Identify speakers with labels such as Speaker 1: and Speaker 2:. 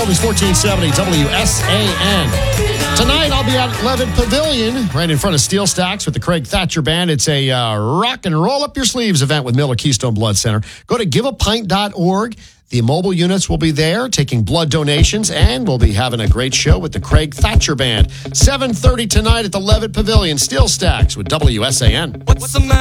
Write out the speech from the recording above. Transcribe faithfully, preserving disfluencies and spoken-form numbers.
Speaker 1: Always fourteen seventy W S A N. Tonight, I'll be at Levitt Pavilion, right in front of Steel Stacks with the Craig Thatcher Band. It's a uh, rock and roll up your sleeves event with Miller Keystone Blood Center. Go to give a pint dot org. The mobile units will be there taking blood donations, and we'll be having a great show with the Craig Thatcher Band. seven thirty tonight at the Levitt Pavilion. Steel Stacks with W S A N. What's the matter?